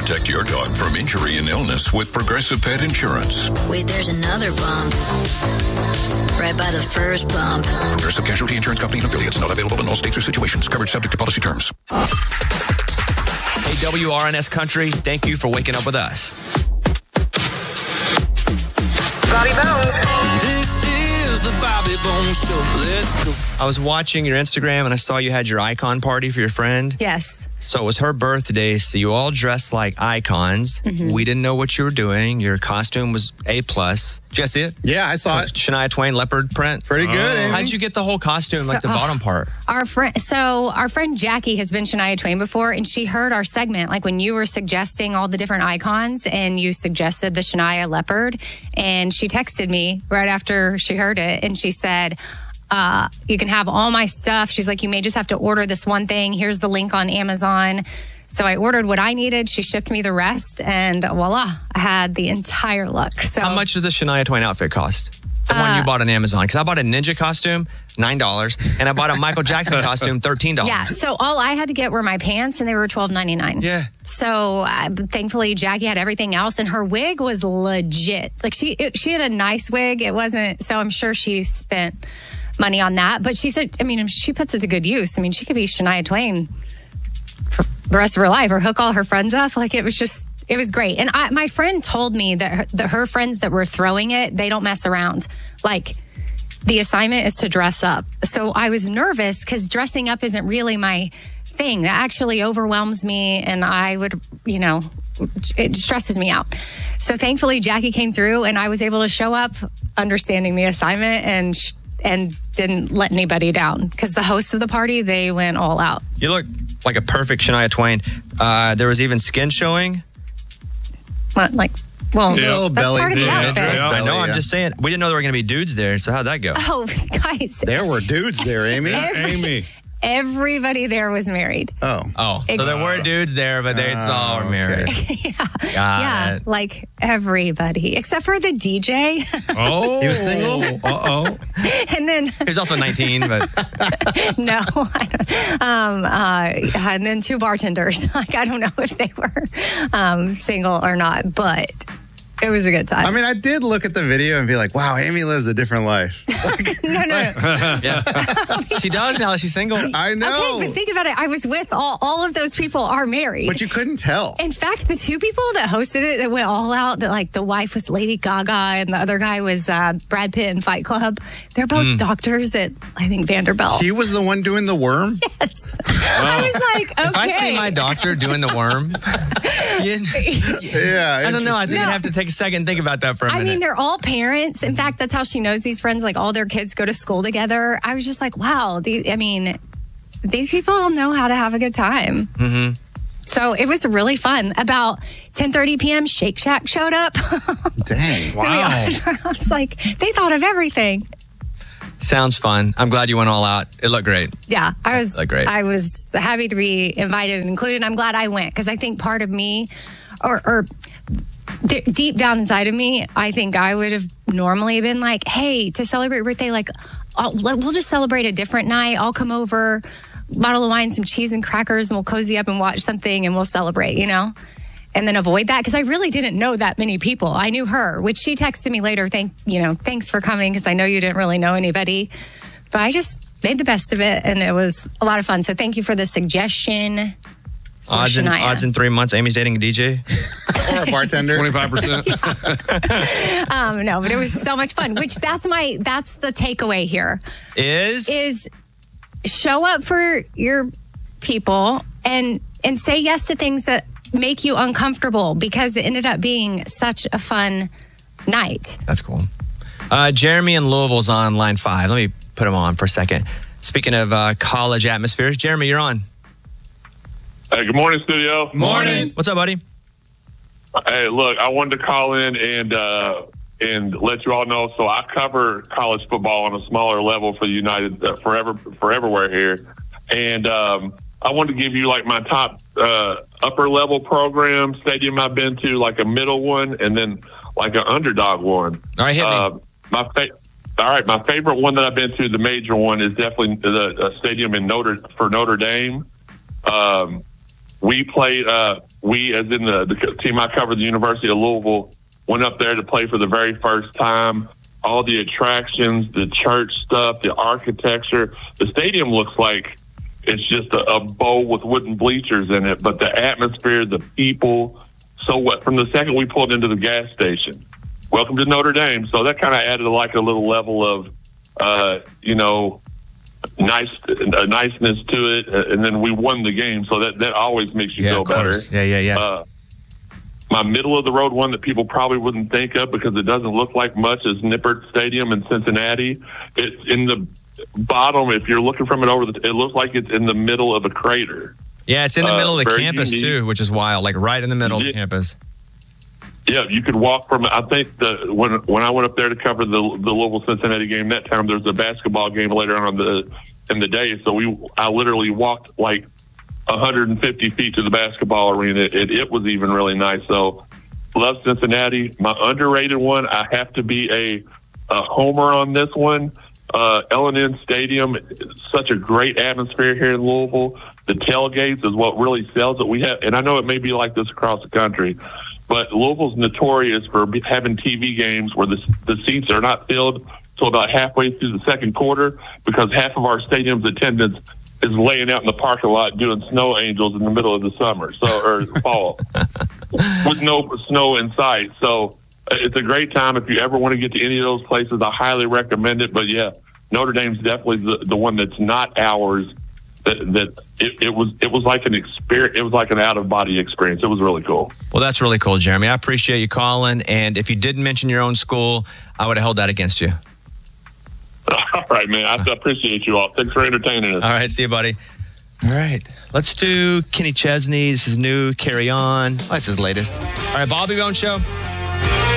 Protect your dog from injury and illness with Progressive Pet Insurance. Wait, there's another bump. Right by the first bump. Progressive Casualty Insurance Company and affiliates. Not available in all states or situations. Coverage subject to policy terms. Hey, WRNS Country, thank you for waking up with us. Bobby Bones. This is the Bobby Bones Show. Let's go. I was watching your Instagram and I saw you had your icon party for your friend. Yes. So it was her birthday, so you all dressed like icons. Mm-hmm. We didn't know what you were doing. Your costume was A+. Did you see it? Yeah, I saw it. Shania Twain leopard print. Pretty good, Amy. How'd you get the whole costume, like the bottom part? Our friend Jackie has been Shania Twain before, and she heard our segment, like when you were suggesting all the different icons, and you suggested the Shania leopard, and she texted me right after she heard it, and she said, you can have all my stuff. She's like, you may just have to order this one thing. Here's the link on Amazon. So I ordered what I needed. She shipped me the rest, and voila, I had the entire look. So how much does a Shania Twain outfit cost? The one you bought on Amazon. Because I bought a ninja costume, $9, and I bought a Michael Jackson costume, $13. yeah, so all I had to get were my pants, and they were $12.99. Yeah. So thankfully, Jackie had everything else, and her wig was legit. Like she had a nice wig. It wasn't. So I'm sure she spent money on that. But she said, I mean, she puts it to good use. I mean, she could be Shania Twain for the rest of her life, or hook all her friends up. Like it was great. And my friend told me that her friends that were throwing it, they don't mess around. Like the assignment is to dress up. So I was nervous because dressing up isn't really my thing. That actually overwhelms me, and I would, it stresses me out. So thankfully, Jackie came through, and I was able to show up understanding the assignment and didn't let anybody down, because the hosts of the party, they went all out. You look like a perfect Shania Twain. There was even skin showing. What, like, well, that's belly. part of the outfit. I know, I'm yeah. just saying. We didn't know there were going to be dudes there, so how'd that go? Oh, guys. There were dudes there, Amy. Amy. Everybody there was married. Oh, so there were dudes there, but they all were married. Yeah, like everybody except for the DJ. Oh. He was single? Uh-oh. And then He was also 19, but no, I don't. And then two bartenders. Like I don't know if they were single or not, but it was a good time. I mean, I did look at the video and be like, wow, Amy lives a different life. No. yeah. She does now that she's single. I know. Okay, but think about it. I was with all of those people are married. But you couldn't tell. In fact, the two people that hosted it that went all out, that like the wife was Lady Gaga and the other guy was Brad Pitt in Fight Club. They're both doctors at, I think, Vanderbilt. He was the one doing the worm? Yes. I was like, okay. If I see my doctor doing the worm, Yeah. I don't know. I think I'd have to take a second and think about that for a minute. I mean, they're all parents. In fact, that's how she knows these friends. Like all their kids go to school together. I was just like, wow. These people know how to have a good time. Mm-hmm. So it was really fun. About 10:30 p.m., Shake Shack showed up. Dang. Wow. I was like, they thought of everything. Sounds fun. I'm glad you went all out. It looked great. Yeah, I was. Great. I was happy to be invited and included. I'm glad I went, because I think part of me, or deep down inside of me, I think I would have normally been like, "Hey, to celebrate your birthday, like we'll just celebrate a different night. I'll come over, bottle of wine, some cheese and crackers, and we'll cozy up and watch something, and we'll celebrate." And then avoid that, because I really didn't know that many people. I knew her, which she texted me later. Thanks for coming, because I know you didn't really know anybody. But I just made the best of it, and it was a lot of fun. So thank you for the suggestion. Odds in 3 months, Amy's dating a DJ Or a bartender. 25%. No, but it was so much fun. Which that's the takeaway here. Is show up for your people and say yes to things that make you uncomfortable, because it ended up being such a fun night. That's cool. Jeremy in Louisville's on line 5. Let me put him on for a second. Speaking of college atmospheres, Jeremy, you're on. Hey, good morning, studio. Morning. What's up, buddy? Hey, look, I wanted to call in and let you all know. So I cover college football on a smaller level for United for everywhere here, and I wanted to give you like my top upper level program stadium I've been to, like a middle one, and then like an underdog one. All right, hit me. All right, my favorite one that I've been to, the major one, is definitely the stadium in Notre Dame. We played we, as in the team I covered, the University of Louisville, went up there to play for the very first time. All the attractions, the church stuff, the architecture. The stadium looks like it's just a bowl with wooden bleachers in it, but the atmosphere, the people. So what? From the second we pulled into the gas station, welcome to Notre Dame. So that kind of added like a little level of, niceness to it. And then we won the game, so that always makes you feel better. Yeah. My middle of the road one that people probably wouldn't think of because it doesn't look like much is Nippert Stadium in Cincinnati. It's in the bottom. If you're looking from it it looks like it's in the middle of a crater. Yeah, it's in the middle of the campus unique. Too, which is wild. Like right in the middle of the campus. Yeah, you could walk from. I think when I went up there to cover the Louisville Cincinnati game that time, there was a basketball game later on in the day. So I literally walked like 150 feet to the basketball arena. It was even really nice. So love Cincinnati. My underrated one, I have to be a homer on this one. L&N Stadium, such a great atmosphere here in Louisville. The tailgates is what really sells it. We have, and I know it may be like this across the country, but Louisville's notorious for having TV games where the seats are not filled till about halfway through the second quarter because half of our stadium's attendance is laying out in the parking lot doing snow angels in the middle of the summer, or fall, with no snow in sight. So it's a great time. If you ever want to get to any of those places, I highly recommend it. But yeah, Notre Dame's definitely the one that's not ours. It was like an experience. It was like an out of body experience. It was really cool. Well, that's really cool, Jeremy. I appreciate you calling. And if you didn't mention your own school, I would have held that against you. All right, man. I appreciate you all. Thanks for entertaining us. All right, see you, buddy. All right, let's do Kenny Chesney. This is new. Carry On. Oh, that's his latest. All right, Bobby Bones Show.